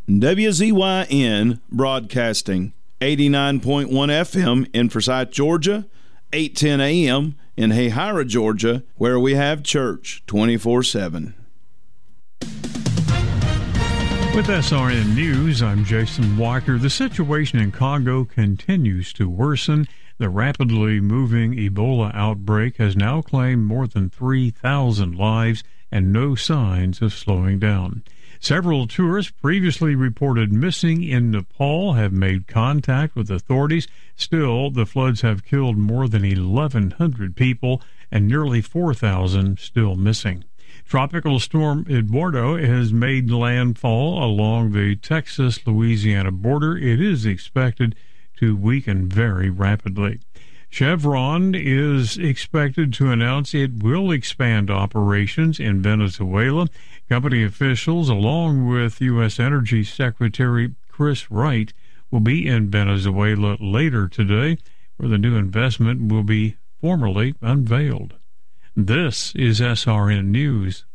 WZYN Broadcasting, 89.1 FM in Forsyth, Georgia, 810 AM in Hayhira, Georgia, where we have church 24/7. With SRN News, I'm Jason Walker. The situation in Congo continues to worsen. The rapidly moving Ebola outbreak has now claimed more than 3,000 lives and no signs of slowing down. Several tourists previously reported missing in Nepal have made contact with authorities. Still, the floods have killed more than 1,100 people and nearly 4,000 still missing. Tropical storm Eduardo has made landfall along the Texas-Louisiana border. It is expected to weaken very rapidly. Chevron is expected to announce it will expand operations in Venezuela. Company officials, along with U.S. Energy Secretary Chris Wright, will be in Venezuela later today, where the new investment will be formally unveiled. This is SRN News.